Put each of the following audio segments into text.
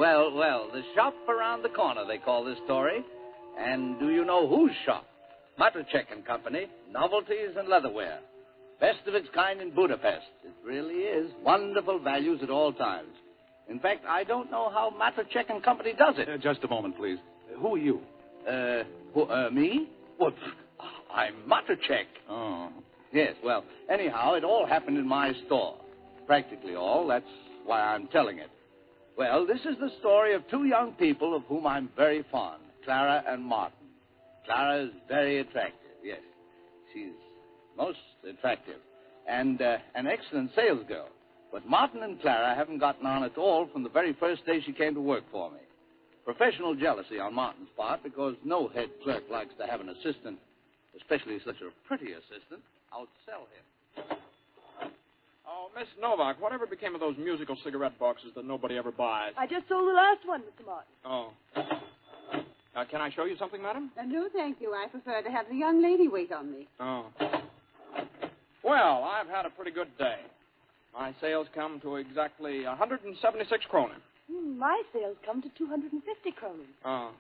Well, the shop around the corner, they call this story. And do you know whose shop? Matrachek and Company, novelties and leatherware. Best of its kind in Budapest. It really is. Wonderful values at all times. In fact, I don't know how Matrachek and Company does it. Just a moment, please. Who are you? Me? Well, I'm Matrachek. Oh. Yes, well, anyhow, it all happened in my store. Practically all. That's why I'm telling it. Well, this is the story of two young people of whom I'm very fond, Clara and Martin. Clara is very attractive, yes. She's most attractive. And an excellent sales girl. But Martin and Clara haven't gotten on at all from the very first day she came to work for me. Professional jealousy on Martin's part, because no head clerk likes to have an assistant, especially such a pretty assistant, outsell him. Oh, Miss Novak, whatever became of those musical cigarette boxes that nobody ever buys? I just sold the last one, Mr. Martin. Oh. Can I show you something, madam? No, thank you. I prefer to have the young lady wait on me. Oh. Well, I've had a pretty good day. My sales come to exactly 176 kronen. My sales come to 250 kronen. Oh.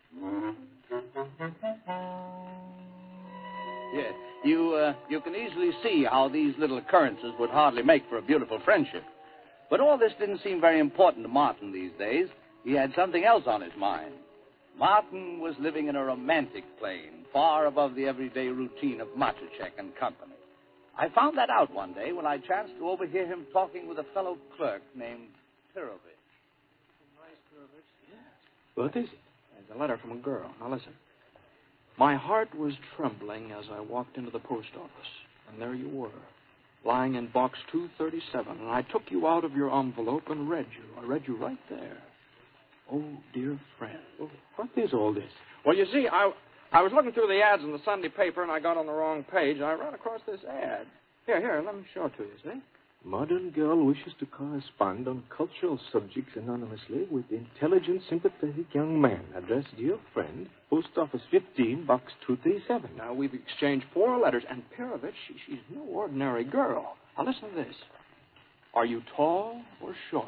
Yeah, you can easily see how these little occurrences would hardly make for a beautiful friendship. But all this didn't seem very important to Martin these days. He had something else on his mind. Martin was living in a romantic plane, far above the everyday routine of Matrachek and Company. I found that out one day when I chanced to overhear him talking with a fellow clerk named Pirovich. Nice Pirovich? Yes. What is it? There's a letter from a girl. Now, listen. My heart was trembling as I walked into the post office, and there you were, lying in box 237, and I took you out of your envelope and read you. I read you right there. Oh, dear friend. Oh, what is all this? Well, you see, I was looking through the ads in the Sunday paper, and I got on the wrong page, and I ran across this ad. Here, let me show it to you, see? Modern girl wishes to correspond on cultural subjects anonymously with intelligent, sympathetic young man. Address, dear friend, Post Office 15, Box 237. Now, we've exchanged 4 letters, and Pirovich, she's no ordinary girl. Now, listen to this. Are you tall or short?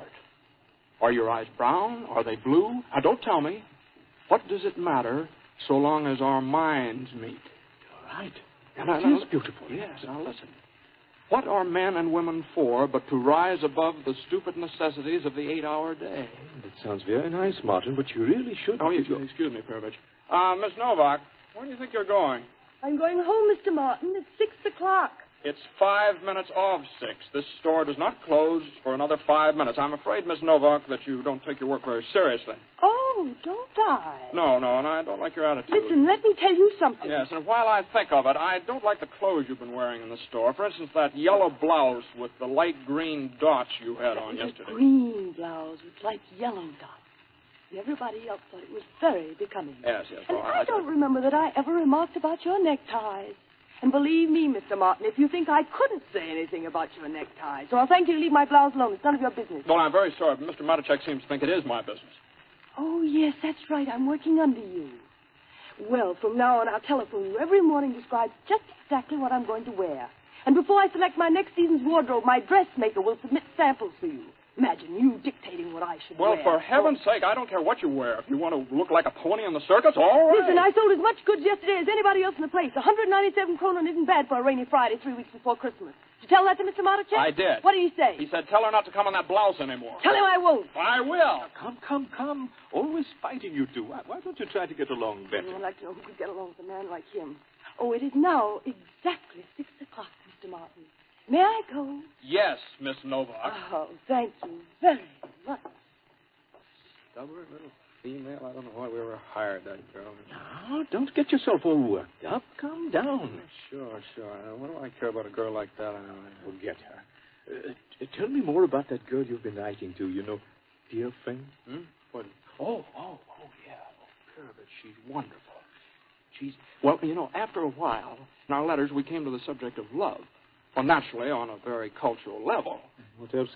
Are your eyes brown? Are they blue? Now, don't tell me. What does it matter so long as our minds meet? You're right. It is beautiful. Yes, now listen. What are men and women for but to rise above the stupid necessities of the 8-hour day? That sounds very nice, Martin, but you really should... Oh, excuse me, Pirovich. Miss Novak, where do you think you're going? I'm going home, Mr. Martin. It's 6 o'clock. It's 5 minutes of 6. This store does not close for another 5 minutes. I'm afraid, Miss Novak, that you don't take your work very seriously. Oh, don't I? No, and I don't like your attitude. Listen, let me tell you something. Yes, and while I think of it, I don't like the clothes you've been wearing in the store. For instance, that yellow blouse with the light green dots you had on yesterday. A green blouse with light yellow dots. And everybody else thought it was very becoming. Yes. And I don't remember that I ever remarked about your neckties. And believe me, Mr. Martin, if you think I couldn't say anything about your necktie, so I'll thank you to leave my blouse alone. It's none of your business. Well, I'm very sorry, but Mr. Matrachek seems to think it is my business. Oh, yes, that's right. I'm working under you. Well, from now on, I'll telephone you every morning, describe just exactly what I'm going to wear. And before I select my next season's wardrobe, my dressmaker will submit samples for you. Imagine you dictating what I should wear. Well, for heaven's sake, I don't care what you wear. If you want to look like a pony in the circus, all right. Listen, I sold as much goods yesterday as anybody else in the place. 197 kronen isn't bad for a rainy Friday 3 weeks before Christmas. Did you tell that to Mr. Matrachek? I did. What did he say? He said, tell her not to come in that blouse anymore. Tell him I won't. I will. Come. Always fighting, you two. Why don't you try to get along better? I'd like to know who could get along with a man like him. Oh, it is now exactly 6 o'clock, Mr. Martin. May I go? Yes, Miss Novak. Oh, thank you very much. Stubborn little female. I don't know why we ever hired that girl. Now, don't get yourself all worked up. Calm down. Sure. What do I care about a girl like that anyway? Forget her. Tell me more about that girl you've been writing to, dear friend. What? Oh, yeah. Pirovich, she's wonderful. Well, after a while, in our letters, we came to the subject of love. Well, naturally, on a very cultural level. What else